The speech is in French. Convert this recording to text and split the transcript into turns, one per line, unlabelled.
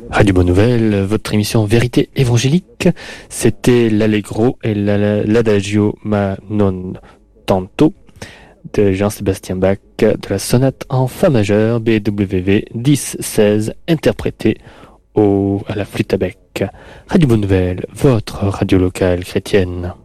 Radio Bonne Nouvelle, votre émission Vérité évangélique, c'était l'Allegro et l'Adagio ma non tanto de Jean-Sébastien Bach de la sonate en Fa majeur BWV 10-16 interprétée à la flûte à bec. Radio Bonne Nouvelle, votre radio locale chrétienne.